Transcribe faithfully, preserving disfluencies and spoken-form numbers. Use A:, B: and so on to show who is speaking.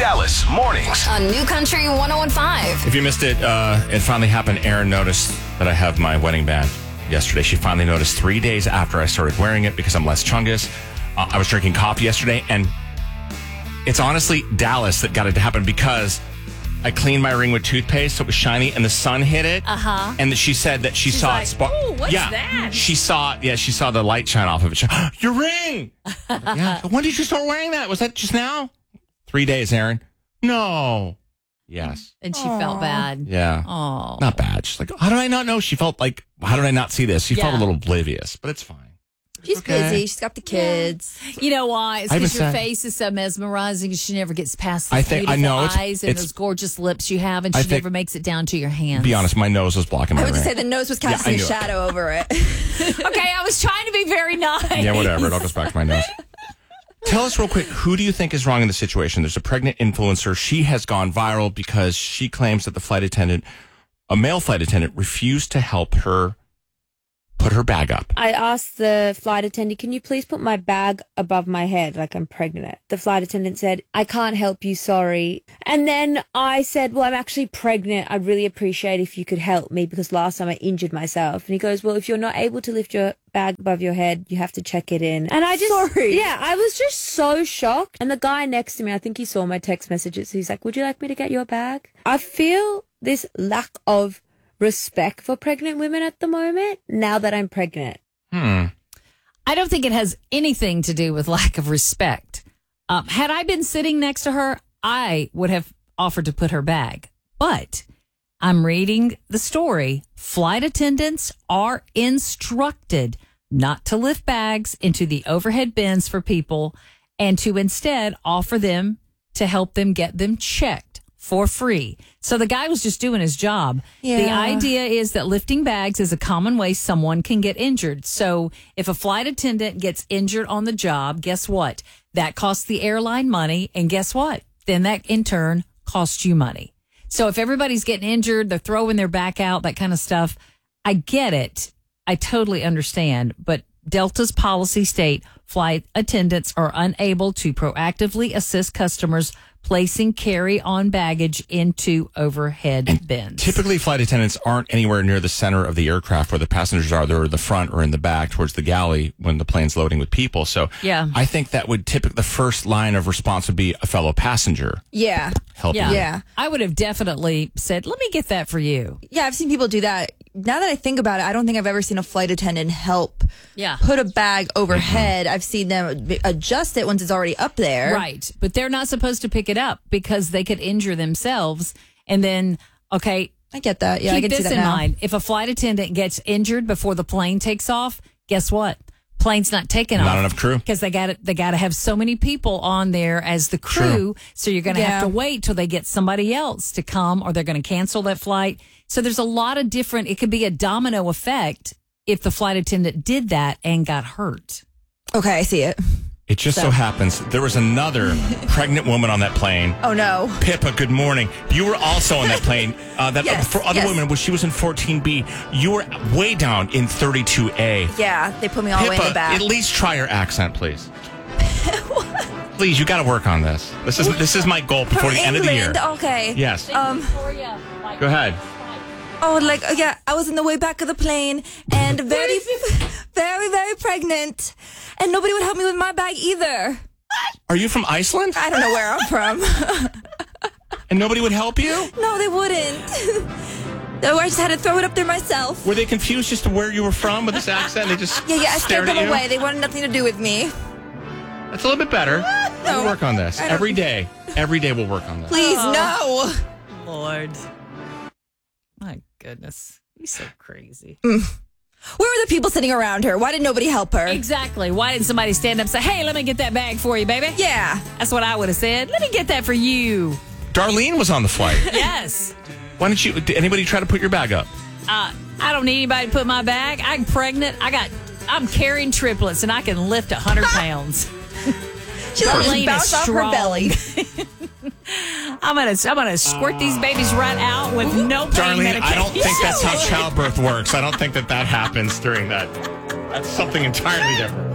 A: Dallas Mornings
B: on New Country one oh one point five.
C: If you missed it, uh, it finally happened. Erin noticed that I have my wedding band yesterday. She finally noticed three days after I started wearing it because I'm less chungus. Uh, I was drinking coffee yesterday, and it's honestly Dallas that got it to happen because I cleaned my ring with toothpaste so it was shiny, and the sun hit it.
B: Uh huh.
C: And she said that she
B: She's
C: saw
B: like,
C: it spark.
B: Ooh, what's
C: yeah,
B: that?
C: She saw, yeah, she saw the light shine off of it. She, oh, your ring. Yeah. When did you start wearing that? Was that just now? Three days, Erin. No. Yes.
B: And she Aww. felt bad.
C: Yeah.
B: Oh.
C: Not bad. She's like, how did I not know? She felt like, how did I not see this? She
B: yeah.
C: felt a little oblivious, but it's fine.
D: She's okay. busy. She's got the kids.
B: Yeah. You know why? It's because your
C: said,
B: face is so mesmerizing. She never gets past those
C: I think,
B: beautiful
C: I know, it's,
B: eyes and
C: it's,
B: those gorgeous lips you have, and she
C: think,
B: never makes it down to your hands.
C: Be honest, my nose was blocking my
D: I would
C: ring.
D: just say the nose was casting
C: yeah,
D: a shadow
C: it.
D: over it.
B: Okay, I was trying to be very nice.
C: Yeah, whatever. It all goes back to my nose. Tell us real quick, who do you think is wrong in the situation? There's a pregnant influencer. She has gone viral because she claims that the flight attendant, a male flight attendant, refused to help her put her bag up.
E: I asked the flight attendant, can you please put my bag above my head like I'm pregnant? The flight attendant said, I can't help you, sorry. And then I said, well, I'm actually pregnant. I'd really appreciate if you could help me because last time I injured myself. And he goes, well, if you're not able to lift your bag above your head, you have to check it in. And I just,
D: sorry.
E: yeah, I was just so shocked. And the guy next to me, I think he saw my text messages. He's like, would you like me to get your bag? I feel this lack of respect for pregnant women at the moment now that I'm pregnant.
C: Hmm.
B: I don't think it has anything to do with lack of respect. Um, had I been sitting next to her, I would have offered to put her bag. But I'm reading the story. Flight attendants are instructed not to lift bags into the overhead bins for people and to instead offer them to help them get them checked for free. So the guy was just doing his job.
D: Yeah.
B: The idea is that lifting bags is a common way someone can get injured. So if a flight attendant gets injured on the job, guess what? That costs the airline money. And guess what? Then that in turn costs you money. So if everybody's getting injured, they're throwing their back out, that kind of stuff. I get it. I totally understand. But Delta's policy state flight attendants are unable to proactively assist customers placing carry-on baggage into overhead
C: and
B: bins.
C: Typically, flight attendants aren't anywhere near the center of the aircraft where the passengers are. They're in the front or in the back towards the galley when the plane's loading with people. So
B: yeah.
C: I think that would typically, the first line of response would be a fellow passenger.
D: Yeah.
C: Helping
B: yeah.
C: you.
D: Yeah.
B: I would have definitely said, let me get that for you.
D: Yeah, I've seen people do that. Now that I think about it, I don't think I've ever seen a flight attendant help
B: Yeah.
D: put a bag overhead. I've seen them adjust it once it's already up there.
B: Right. But they're not supposed to pick it up because they could injure themselves. And then, okay,
D: I get that. Yeah, I
B: keep
D: can
B: this
D: see that
B: in
D: now.
B: mind. If a flight attendant gets injured before the plane takes off, guess what? Plane's not taking
C: Not
B: off.
C: enough crew.
B: Because they got they got to have so many people on there as the crew.
C: True.
B: So you're going to
D: Yeah.
B: have to wait till they get somebody else to come, or they're going to cancel that flight. So there's a lot of different. It could be a domino effect if the flight attendant did that and got hurt.
D: Okay, I see it.
C: It just so,
B: So-
C: happens there was another pregnant woman on that plane.
D: Oh, no.
C: Pippa, good morning. You were also on that plane. Uh, that
D: Yes,
C: for other
D: yes.
C: women, when she was in fourteen B, you were way down in thirty-two A.
D: Yeah, they put me all the way in
C: Pippa,
D: the back.
C: at least try your accent, please. Please, you got to work on this. This is this is my goal before
D: From
C: the end of the year.
D: England? Okay.
C: Yes.
D: Um.
C: Go ahead.
D: Oh, like, oh, yeah, I was in the way back of the plane and very, very, very pregnant. And nobody would help me with my bag either.
C: Are you from Iceland?
D: I don't know where I'm from.
C: And nobody would help you?
D: No, they wouldn't. So I just had to throw it up there myself.
C: Were they confused just to where you were from with this accent? They just
D: Yeah, yeah, I
C: stared
D: scared them
C: at you?
D: away. They wanted nothing to do with me.
C: That's a little bit better.
D: No,
C: We'll work on this.
D: I don't-
C: Every day. Every day we'll work on this.
D: Please, no.
B: Lord. My goodness. You're so crazy.
D: Where were the people sitting around her? Why did nobody help her?
B: Exactly. Why didn't somebody stand up and say, hey, let me get that bag for you, baby?
D: Yeah.
B: That's what I would have said. Let me get that for you.
C: Darlene was on the flight.
B: Yes.
C: Why didn't you? Did anybody try to put your bag up?
B: Uh, I don't need anybody to put my bag. I'm pregnant. I got, I'm carrying triplets, and I can lift one hundred pounds.
D: She let
B: Darlene
D: it bounce
B: is
D: off her
B: strong.
D: belly.
B: I'm gonna, I'm gonna squirt these babies right out with no pain
C: Darlene,
B: medication.
C: I don't think that's how childbirth works. I don't think that that happens during that. That's something entirely different.